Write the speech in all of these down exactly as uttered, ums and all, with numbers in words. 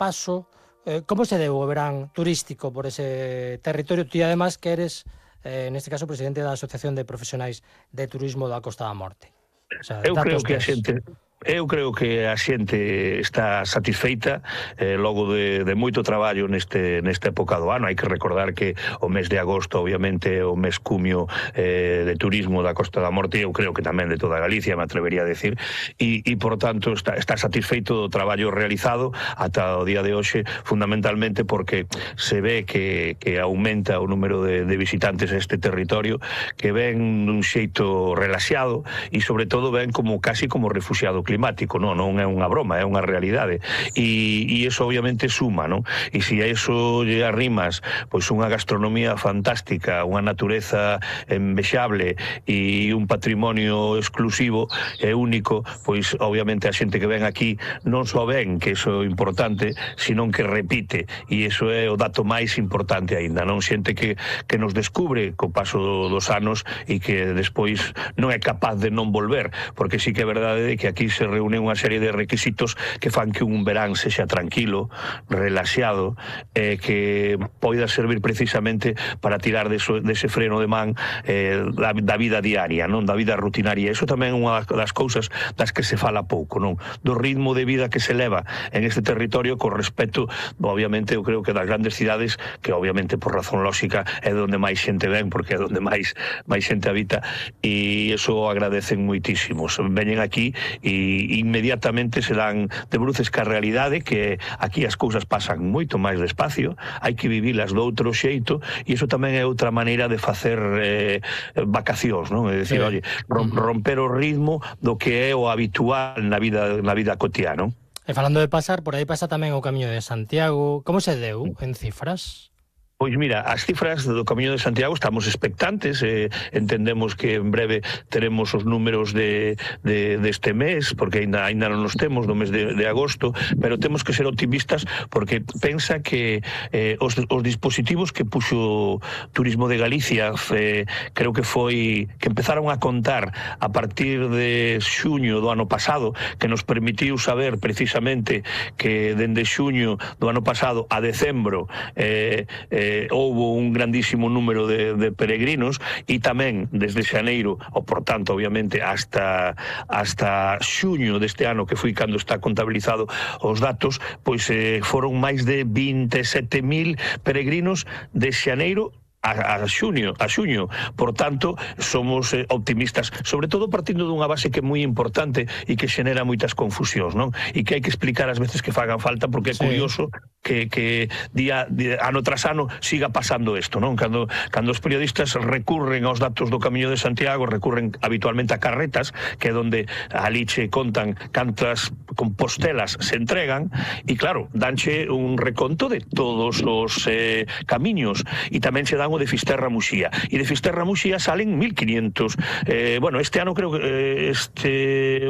paso. Eh, como se deu o verán turístico por ese territorio? Ti, además, que eres, eh, neste caso, presidente da Asociación de Profesionais de Turismo da Costa da Morte. O sea, Eu creo datos que a des. xente Eu creo que a xente está satisfeita eh, logo de, de moito traballo neste nesta época do ano. Hai que recordar que o mes de agosto, obviamente, o mes cumio eh, de turismo da Costa da Morte, eu creo que tamén de toda Galicia, me atrevería a decir, e, e por tanto está, está satisfeito do traballo realizado ata o día de hoxe, fundamentalmente porque se ve que, que aumenta o número de, de visitantes a este territorio, que ven dun xeito relaxado e sobre todo ven como casi como refugiado climático. climático, non, non é unha broma, é unha realidade, e, e iso obviamente suma, non? E se a iso lle arrimas pois unha gastronomía fantástica, unha natureza envexable e un patrimonio exclusivo e único, pois obviamente a xente que ven aquí non só ven que iso é importante, senón que repite, e iso é o dato máis importante aínda, non? Xente que, que nos descubre co paso dos anos e que despois non é capaz de non volver, porque sí que é verdade que aquí se reúne unha serie de requisitos que fan que un verán sexa tranquilo, relaxado, eh, que poida servir precisamente para tirar deso, dese freno de man eh, da, da vida diaria, non, da vida rutinaria. Eso tamén é unha das cousas das que se fala pouco, non, do ritmo de vida que se leva en este territorio con respecto, obviamente, eu creo que das grandes cidades, que obviamente por razón lógica é onde máis xente ven, porque é onde máis máis xente habita, e eso agradecen moitísimos. Veñen aquí e inmediatamente se dan de bruces ca realidade, que aquí as cousas pasan moito máis despacio, hai que vivilas do outro xeito, e iso tamén é outra maneira de facer eh, vacacións, non? É dicir, sí. Oye, romper o ritmo do que é o habitual na vida na vida cotiá, non? E falando de pasar, por aí pasa tamén o Camiño de Santiago. Como se deu en cifras? Pois mira, as cifras do Camiño de Santiago estamos expectantes, eh, entendemos que en breve teremos os números de, de, deste mes, porque ainda, ainda non nos temos do mes de, de agosto, pero temos que ser optimistas porque pensa que eh, os, os dispositivos que puxo Turismo de Galicia, eh, creo que foi que empezaron a contar a partir de xuño do ano pasado, que nos permitiu saber precisamente que dende xuño do ano pasado a decembro eh, eh, houbo un grandísimo número de, de peregrinos, e tamén desde xaneiro, ou por tanto obviamente hasta hasta xuño deste ano, que foi cando está contabilizado os datos, pois eh, foron máis de vinte e sete mil peregrinos de xaneiro a, a xuño, a xuño. Por tanto, somos eh, optimistas, sobre todo partindo dunha base que é moi importante e que xenera moitas confusións, non? E que hai que explicar as veces que fagan falta, porque é sí. curioso que, que día, día, ano tras ano siga pasando isto, non? Cando, cando os periodistas recurren aos datos do Camiño de Santiago, recurren habitualmente a carretas, que é donde ali che contan cantas compostelas se entregan, e claro, danche un reconto de todos os eh, camiños, e tamén se dan o de Fisterra Muxía, e de Fisterra Muxía salen mil quinientos. Eh, bueno, este ano creo que eh, este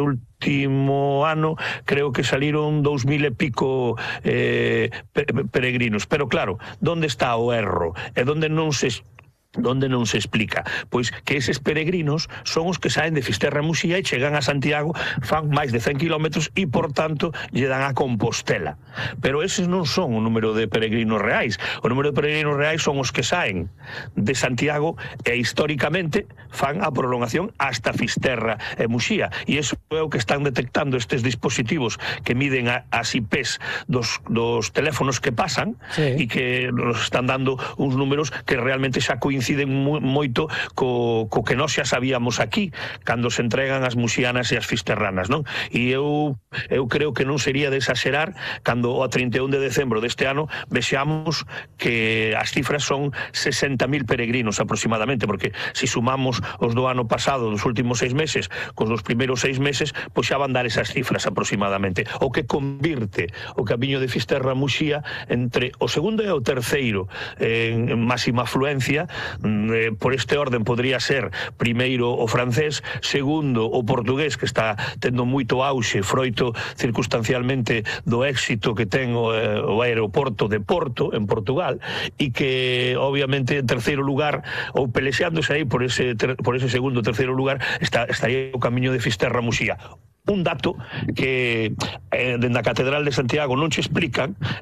último ano creo que saliron dous mil e pico eh, peregrinos, pero claro, onde está o erro? E onde non se donde non se explica? Pois que eses peregrinos son os que saen de Fisterra Muxía e chegan a Santiago, fan máis de cen kilómetros e, por tanto, lle dan a Compostela. Pero eses non son o número de peregrinos reais. O número de peregrinos reais son os que saen de Santiago e, históricamente, fan a prolongación hasta Fisterra e Muxía. E iso é o que están detectando estes dispositivos que miden a, as I Pes dos, dos teléfonos que pasan, sí. e que nos están dando uns números que realmente xa coinciden inciden moito co, co que nós xa sabíamos aquí cando se entregan as muxianas e as fisterranas, non? E eu, eu creo que non sería de exagerar cando a trinta e un de decembro deste ano vexamos que as cifras son sesenta mil peregrinos aproximadamente, porque se si sumamos os do ano pasado, dos últimos seis meses, cos dos primeiros seis meses, pois xa van dar esas cifras aproximadamente, o que convirte o Camiño de Fisterra Muxía entre o segundo e o terceiro en, en máxima afluencia. Eh, por este orden podría ser primeiro o francés, segundo o portugués, que está tendo moito auxe froito circunstancialmente do éxito que ten o, eh, o aeroporto de Porto en Portugal, e que obviamente en terceiro lugar, ou pelexeándose aí por ese, ter, por ese segundo o terceiro lugar, está, está aí o Camiño de Fisterra Muxía. Un dato que eh, dende a Catedral de Santiago non che explican